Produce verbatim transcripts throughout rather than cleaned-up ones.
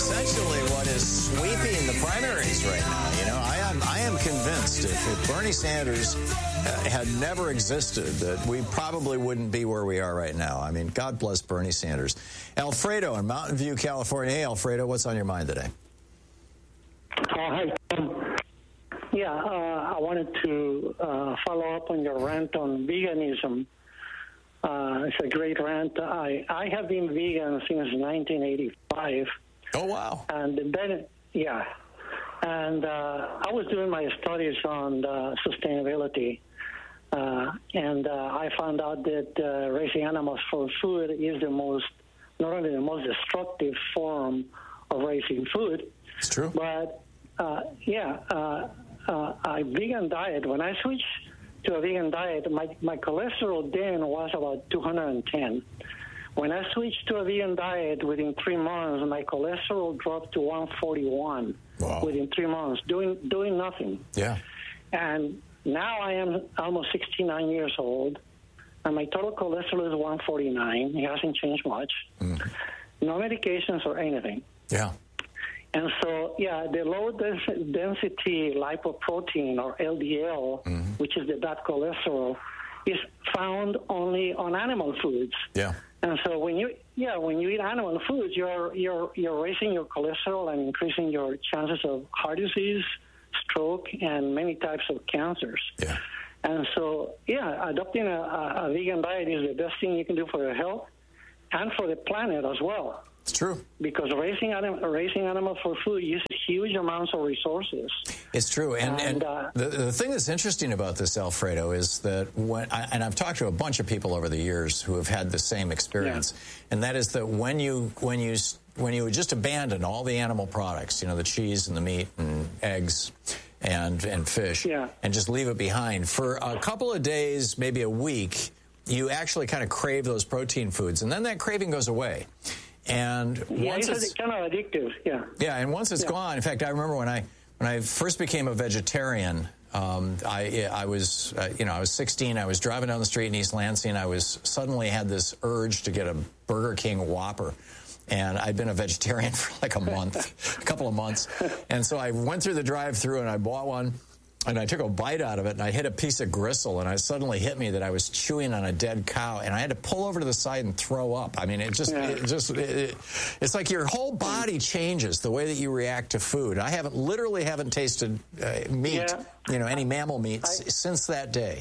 essentially what is sweeping the primaries right now. You know, I am I am convinced if, if Bernie Sanders uh, had never existed, that we probably wouldn't be where we are right now. I mean, God bless Bernie Sanders. Alfredo in Mountain View, California. Hey, Alfredo, what's on your mind today? Uh, hi, Tom. Yeah, uh, I wanted to uh, follow up on your rant on veganism. Uh, it's a great rant. I, I have been vegan since nineteen eighty-five. Oh, wow. And then, yeah. And uh, I was doing my studies on uh, sustainability. Uh, and uh, I found out that uh, raising animals for food is the most, not only the most destructive form of raising food. It's true. But, uh, yeah, uh, uh, a vegan diet, when I switched to a vegan diet, my, my cholesterol then was about two hundred ten. When I switched to a vegan diet, within three months, my cholesterol dropped to one forty-one. Wow. Within three months, doing doing nothing. Yeah. And now I am almost sixty-nine years old, and my total cholesterol is one forty-nine. It hasn't changed much. Mm. No medications or anything. Yeah. And so, yeah, the low density lipoprotein, or L D L, mm-hmm. which is the bad cholesterol, is found only on animal foods. Yeah. And so when you, yeah, when you eat animal foods, you're you're you're raising your cholesterol and increasing your chances of heart disease, stroke, and many types of cancers. Yeah. And so, yeah, adopting a, a, a vegan diet is the best thing you can do for your health and for the planet as well. It's true. Because raising anim- raising animals for food uses huge amounts of resources. It's true. And, and, and uh, the, the thing that's interesting about this, Alfredo, is that when, I, and I've talked to a bunch of people over the years who have had the same experience, yeah. and that is that when you, when you, when you just abandon all the animal products, you know, the cheese and the meat and eggs and, and fish, yeah. and just leave it behind for a couple of days, maybe a week, you actually kind of crave those protein foods, and then that craving goes away. And yeah, once it's, it's kind of addictive, yeah. Yeah, and once it's yeah. gone, in fact, I remember when I when I first became a vegetarian, um, I I was uh, you know I was sixteen. I was driving down the street in East Lansing. I was suddenly had this urge to get a Burger King Whopper, and I'd been a vegetarian for like a month, a couple of months, and so I went through the drive-through and I bought one. And I took a bite out of it, and I hit a piece of gristle, and it suddenly hit me that I was chewing on a dead cow, and I had to pull over to the side and throw up. I mean, it just, yeah. it just, it, it, it's like your whole body changes the way that you react to food. I haven't, literally haven't tasted uh, meat, yeah. you know, any mammal meat I, since that day.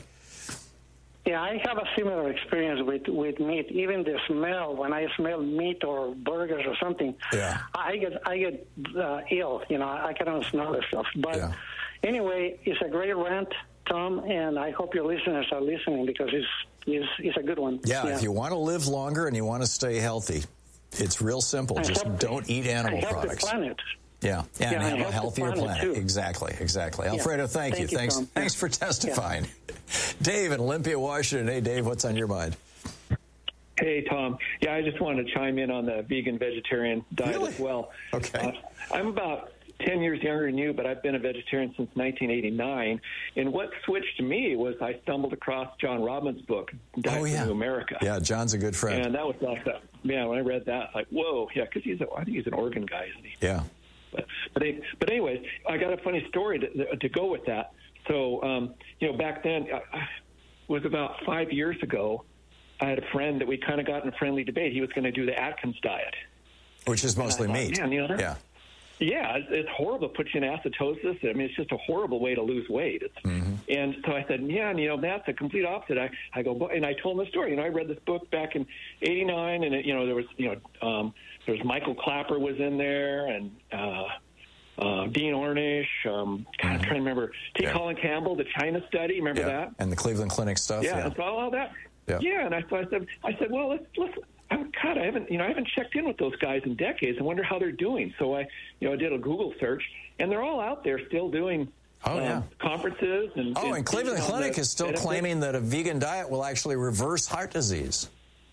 Yeah, I have a similar experience with, with meat. Even the smell, when I smell meat or burgers or something, yeah. I get, I get uh, ill. You know, I cannot smell this stuff. But yeah. Anyway, it's a great rant, Tom, and I hope your listeners are listening because it's, it's, it's a good one. Yeah, yeah, if you want to live longer and you want to stay healthy, it's real simple. And Just help, don't eat animal help products. The planet. Yeah, yeah, yeah, and have a healthier planet. Too. Exactly, exactly. Alfredo, yeah. thank, thank you. you. Thanks, Tom. thanks yeah. for testifying. Yeah. Dave in Olympia, Washington. Hey, Dave, what's on your mind? Hey, Tom. Yeah, I just wanted to chime in on the vegan-vegetarian diet really? as well. Okay. Uh, I'm about ten years younger than you, but I've been a vegetarian since nineteen eighty-nine. And what switched me was I stumbled across John Robbins' book, Diet oh, yeah. for New America. Yeah, John's a good friend. And that was like, yeah, when I read that, like, whoa, yeah, because he's, a, I think he's an Oregon guy, isn't he? Yeah. But but, but anyways, I got a funny story to, to go with that. So, um, you know, back then, I, I was about five years ago, I had a friend that we kind of got in a friendly debate. He was going to do the Atkins diet. Which is mostly thought, meat. Man, you know, yeah. Yeah, it's, it's horrible. It puts you in acidosis. I mean, it's just a horrible way to lose weight. It's, mm-hmm. And so I said, yeah, and, you know, that's the complete opposite. I, I go, and I told him the story. You know, I read this book back in eighty-nine, and, it, you know, there was, you know, um, there was Michael Clapper was in there, and uh, uh, Dean Ornish. Um, God, mm-hmm. I'm trying to remember. T. Yeah. Colin Campbell, the China study. Remember yeah. that? And the Cleveland Clinic stuff. Yeah, yeah. and so all that. Yeah. yeah, and I, so I said, I said, well, let's let's. I, God, I haven't, you know, I haven't checked in with those guys in decades. I wonder how they're doing. So I, you know, I did a Google search, and they're all out there still doing oh, um, yeah. conferences. And, oh, and, and Cleveland Clinic the, is still claiming that a vegan diet will actually reverse heart disease.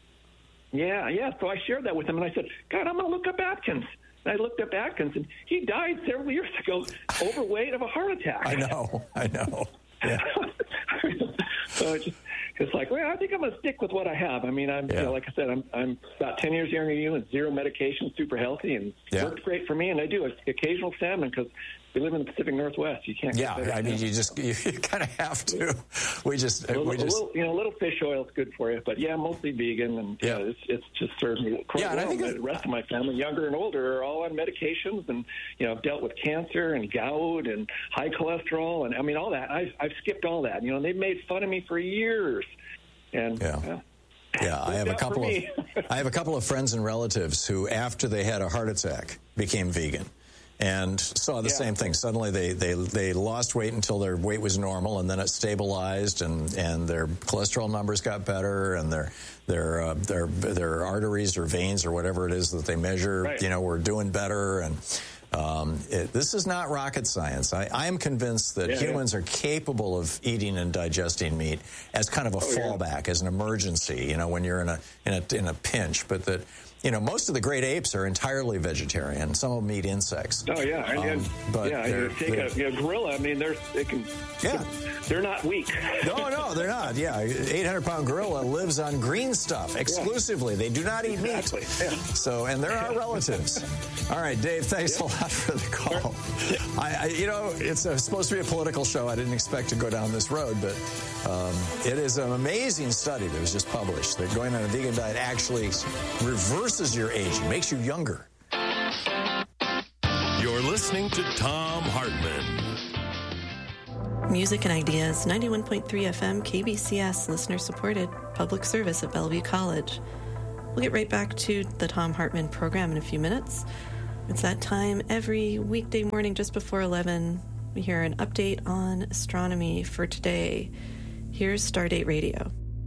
Yeah, yeah. So I shared that with him, and I said, God, I'm going to look up Atkins. And I looked up Atkins, and he died several years ago, overweight of a heart attack. I know, I know. Yeah. So it's just, it's like, well, I think I'm going to stick with what I have. I mean, I'm, yeah. you know, like I said, I'm, I'm about ten years younger than you and zero medication, super healthy, and yeah. worked great for me. And I do occasional salmon because we live in the Pacific Northwest. You can't. Yeah, get I mean, you just you, you kind of have to. We just a little, we just a little, you know, a little fish oil is good for you, but yeah, mostly vegan, and yeah, you know, it's it's just serves me quite yeah, well. And I think the rest of my family, younger and older, are all on medications, and you know, I've dealt with cancer and gout and high cholesterol, and I mean all that. I've I've skipped all that. You know, and they've made fun of me for years, and yeah. Uh, Yeah, I have a couple of I have a couple of friends and relatives who, after they had a heart attack, became vegan, and saw the yeah. same thing. Suddenly, they, they they lost weight until their weight was normal, and then it stabilized, and, and their cholesterol numbers got better, and their their uh, their their arteries or veins or whatever it is that they measure, right. you know, were doing better. And Um, it, this is not rocket science. I, I am convinced that yeah, humans yeah. are capable of eating and digesting meat as kind of a oh, fallback, yeah. as an emergency, you know, when you're in a, in a in a pinch. But that, you know, most of the great apes are entirely vegetarian. Some of them eat insects. Oh yeah, and, um, and but yeah, you take a you know, gorilla. I mean, they're they can. Yeah. They're not weak. No, no, they're not. Yeah, eight hundred pound gorilla lives on green stuff exclusively. Yeah. They do not eat exactly. meat. Yeah. So, and they're our relatives. All right, Dave, thanks yeah. a lot for the call. Yeah. I, I, you know, it's a, supposed to be a political show. I didn't expect to go down this road, but um, it is an amazing study that was just published that going on a vegan diet actually reverses your aging, makes you younger. You're listening to Thom Hartmann. Music and Ideas, ninety-one point three F M, K B C S, listener-supported public service at Bellevue College. We'll get right back to the Thom Hartmann program in a few minutes. It's that time every weekday morning just before eleven. We hear an update on astronomy for today. Here's Stardate Radio.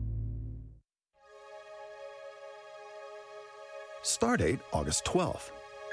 Stardate, August twelfth.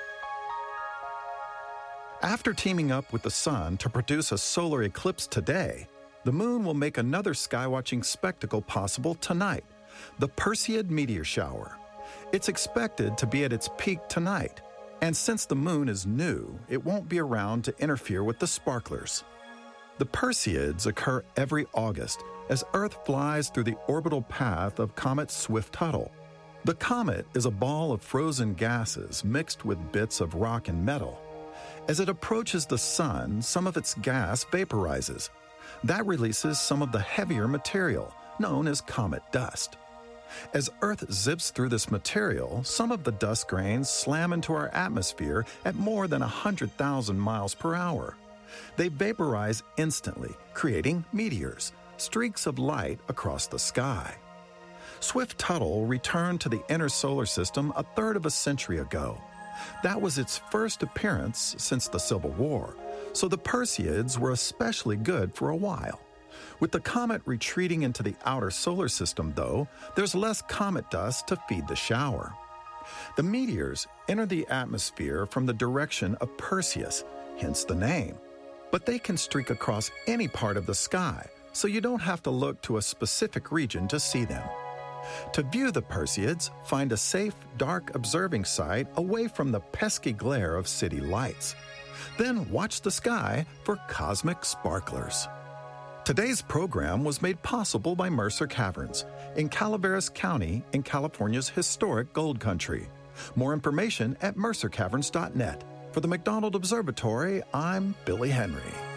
After teaming up with the sun to produce a solar eclipse today, the moon will make another sky-watching spectacle possible tonight, the Perseid meteor shower. It's expected to be at its peak tonight, and since the moon is new, it won't be around to interfere with the sparklers. The Perseids occur every August as Earth flies through the orbital path of comet Swift-Tuttle. The comet is a ball of frozen gases mixed with bits of rock and metal. As it approaches the sun, some of its gas vaporizes. That releases some of the heavier material, known as comet dust. As Earth zips through this material, some of the dust grains slam into our atmosphere at more than one hundred thousand miles per hour. They vaporize instantly, creating meteors, streaks of light across the sky. Swift-Tuttle returned to the inner solar system a third of a century ago. That was its first appearance since the Civil War, so the Perseids were especially good for a while. With the comet retreating into the outer solar system, though, there's less comet dust to feed the shower. The meteors enter the atmosphere from the direction of Perseus, hence the name. But they can streak across any part of the sky, so you don't have to look to a specific region to see them. To view the Perseids, find a safe, dark observing site away from the pesky glare of city lights. Then watch the sky for cosmic sparklers. Today's program was made possible by Mercer Caverns in Calaveras County in California's historic gold country. More information at mercer caverns dot net. For the McDonald Observatory, I'm Billy Henry.